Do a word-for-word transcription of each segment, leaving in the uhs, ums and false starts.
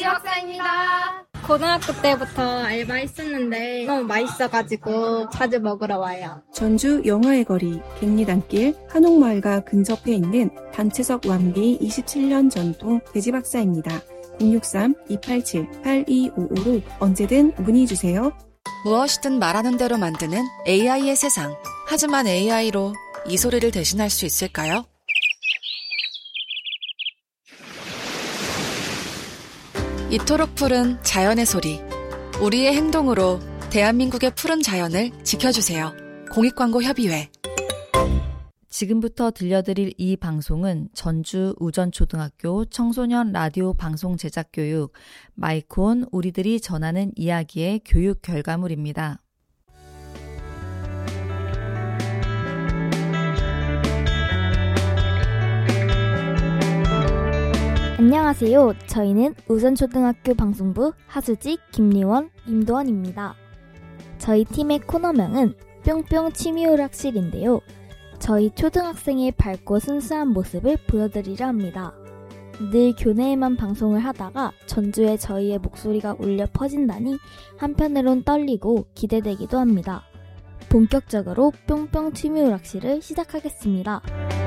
김지 박사입니다. 고등학교 때부터 알바했었는데 너무 맛있어가지고 자주 먹으러 와요. 전주 영화의 거리, 갱리단길, 한옥마을과 근접해 있는 단체석 완비 이십칠 년 전통 돼지 박사입니다. 공육삼 이팔칠 팔이오오로 언제든 문의주세요. 무엇이든 말하는 대로 만드는 에이아이의 세상. 하지만 에이아이로 이 소리를 대신할 수 있을까요? 이토록 푸른 자연의 소리. 우리의 행동으로 대한민국의 푸른 자연을 지켜주세요. 공익광고협의회. 지금부터 들려드릴 이 방송은 전주 우전초등학교 청소년 라디오 방송 제작 교육 마이콘 우리들이 전하는 이야기의 교육 결과물입니다. 안녕하세요. 저희는 우전초등학교 방송부 하수지 김리원, 임도원입니다. 저희 팀의 코너명은 뿅뿅 취미오락실인데요. 저희 초등학생의 밝고 순수한 모습을 보여드리려 합니다. 늘 교내에만 방송을 하다가 전주에 저희의 목소리가 울려 퍼진다니 한편으론 떨리고 기대되기도 합니다. 본격적으로 뿅뿅 취미오락실을 시작하겠습니다.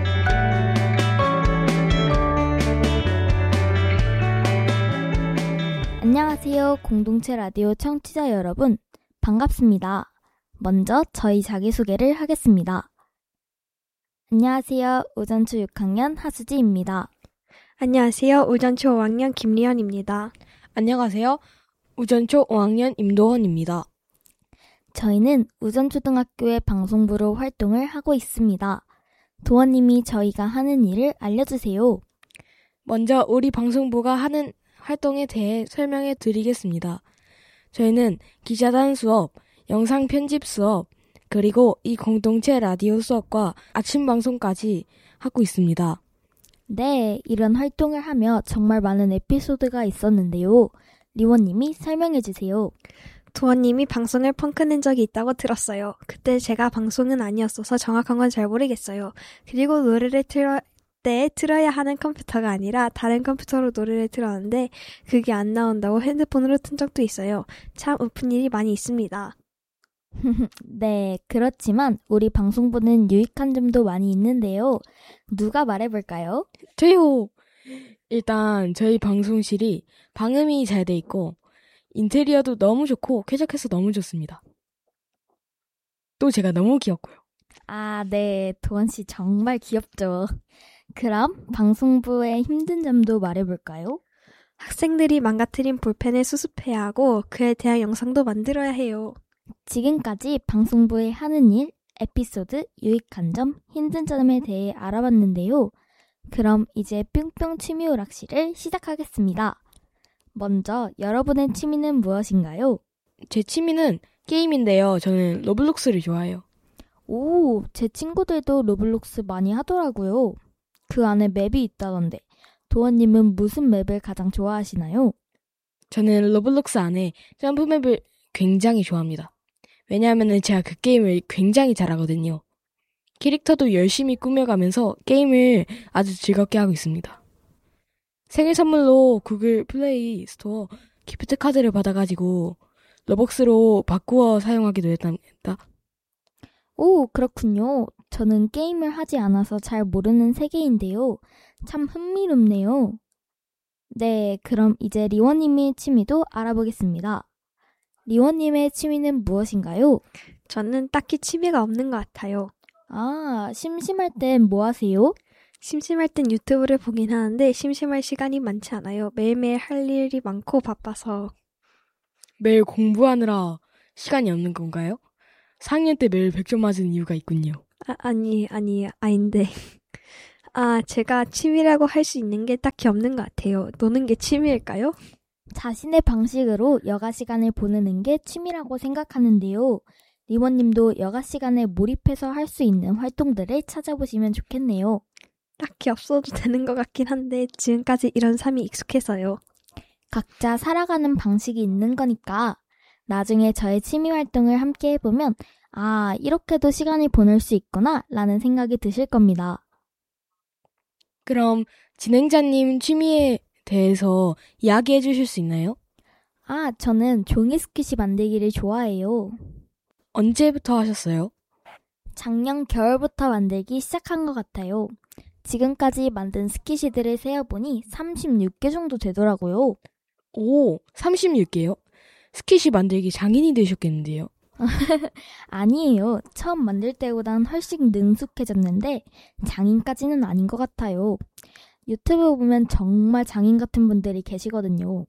안녕하세요. 공동체 라디오 청취자 여러분. 반갑습니다. 먼저 저희 자기소개를 하겠습니다. 안녕하세요. 우전초 육 학년 하수지입니다. 안녕하세요. 우전초 오 학년 김리현입니다. 안녕하세요. 우전초 오 학년 임도원입니다. 저희는 우전초등학교의 방송부로 활동을 하고 있습니다. 도원님이 저희가 하는 일을 알려주세요. 먼저 우리 방송부가 하는 활동에 대해 설명해 드리겠습니다. 저희는 기자단 수업, 영상 편집 수업, 그리고 이 공동체 라디오 수업과 아침 방송까지 하고 있습니다. 네, 이런 활동을 하며 정말 많은 에피소드가 있었는데요. 리원님이 설명해 주세요. 도원님이 방송을 펑크낸 적이 있다고 들었어요. 그때 제가 방송은 아니었어서 정확한 건 잘 모르겠어요. 그리고 노래를 틀어 때 틀어야 하는 컴퓨터가 아니라 다른 컴퓨터로 노래를 틀었는데 그게 안 나온다고 핸드폰으로 튼 적도 있어요. 참 웃픈 일이 많이 있습니다. 네, 그렇지만 우리 방송부는 유익한 점도 많이 있는데요. 누가 말해볼까요? 저요! 일단 저희 방송실이 방음이 잘 돼 있고 인테리어도 너무 좋고 쾌적해서 너무 좋습니다. 또 제가 너무 귀엽고요. 아, 네. 도원씨 정말 귀엽죠. 그럼 방송부의 힘든 점도 말해볼까요? 학생들이 망가뜨린 볼펜을 수습해야 하고 그에 대한 영상도 만들어야 해요. 지금까지 방송부의 하는 일, 에피소드, 유익한 점, 힘든 점에 대해 알아봤는데요. 그럼 이제 뿅뿅 취미오락실을 시작하겠습니다. 먼저 여러분의 취미는 무엇인가요? 제 취미는 게임인데요. 저는 로블록스를 좋아해요. 오, 제 친구들도 로블록스 많이 하더라고요. 그 안에 맵이 있다던데 도원님은 무슨 맵을 가장 좋아하시나요? 저는 로블록스 안에 점프맵을 굉장히 좋아합니다. 왜냐하면 제가 그 게임을 굉장히 잘하거든요. 캐릭터도 열심히 꾸며가면서 게임을 아주 즐겁게 하고 있습니다. 생일 선물로 구글 플레이 스토어 기프트 카드를 받아가지고 로벅스로 바꾸어 사용하기도 했답니다. 오, 그렇군요. 저는 게임을 하지 않아서 잘 모르는 세계인데요. 참 흥미롭네요. 네, 그럼 이제 리원님의 취미도 알아보겠습니다. 리원님의 취미는 무엇인가요? 저는 딱히 취미가 없는 것 같아요. 아, 심심할 땐 뭐 하세요? 심심할 땐 유튜브를 보긴 하는데 심심할 시간이 많지 않아요. 매일매일 할 일이 많고 바빠서. 매일 공부하느라 시간이 없는 건가요? 사 학년 때 매일 백 점 맞은 이유가 있군요. 아, 아니, 아니, 아닌데. 아, 제가 취미라고 할 수 있는 게 딱히 없는 것 같아요. 노는 게 취미일까요? 자신의 방식으로 여가 시간을 보내는 게 취미라고 생각하는데요. 리원님도 여가 시간에 몰입해서 할 수 있는 활동들을 찾아보시면 좋겠네요. 딱히 없어도 되는 것 같긴 한데 지금까지 이런 삶이 익숙해서요. 각자 살아가는 방식이 있는 거니까 나중에 저의 취미 활동을 함께 해보면 아, 이렇게도 시간을 보낼 수 있구나 라는 생각이 드실 겁니다. 그럼 진행자님 취미에 대해서 이야기해 주실 수 있나요? 아, 저는 종이 스키시 만들기를 좋아해요. 언제부터 하셨어요? 작년 겨울부터 만들기 시작한 것 같아요. 지금까지 만든 스키시들을 세어보니 삼십육 개 정도 되더라고요. 오, 삼십육 개요? 스키시 만들기 장인이 되셨겠는데요? 아니에요. 처음 만들 때보단 훨씬 능숙해졌는데 장인까지는 아닌 것 같아요. 유튜브 보면 정말 장인 같은 분들이 계시거든요.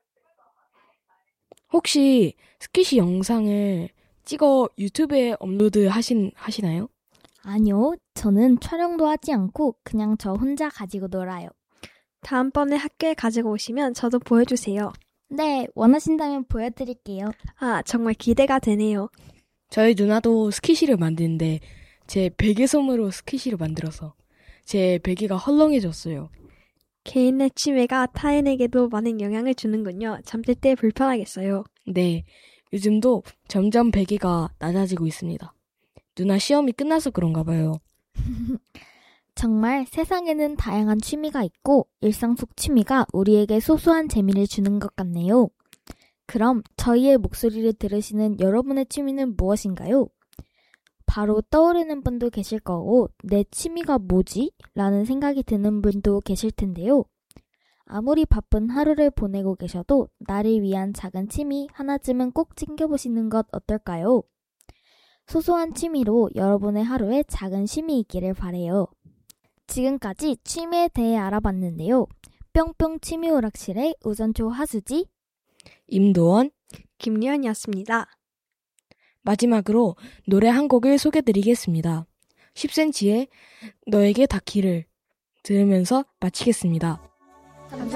혹시 스키시 영상을 찍어 유튜브에 업로드 하신, 하시나요? 아니요. 저는 촬영도 하지 않고 그냥 저 혼자 가지고 놀아요. 다음번에 학교에 가지고 오시면 저도 보여주세요. 네, 원하신다면 보여드릴게요. 아, 정말 기대가 되네요. 저희 누나도 스키시를 만드는데 제 베개솜으로 스키시를 만들어서 제 베개가 헐렁해졌어요. 개인의 취미가 타인에게도 많은 영향을 주는군요. 잠들 때 불편하겠어요. 네, 요즘도 점점 베개가 낮아지고 있습니다. 누나 시험이 끝나서 그런가 봐요. 정말 세상에는 다양한 취미가 있고 일상 속 취미가 우리에게 소소한 재미를 주는 것 같네요. 그럼 저희의 목소리를 들으시는 여러분의 취미는 무엇인가요? 바로 떠오르는 분도 계실 거고 내 취미가 뭐지? 라는 생각이 드는 분도 계실 텐데요. 아무리 바쁜 하루를 보내고 계셔도 나를 위한 작은 취미 하나쯤은 꼭 챙겨보시는 것 어떨까요? 소소한 취미로 여러분의 하루에 작은 쉼이 있기를 바래요. 지금까지 취미에 대해 알아봤는데요. 뿅뿅 취미 오락실의 우전초 하수지, 임도원, 김유연이었습니다. 마지막으로 노래 한 곡을 소개드리겠습니다. 십 센티미터의 너에게 닿기를 들으면서 마치겠습니다.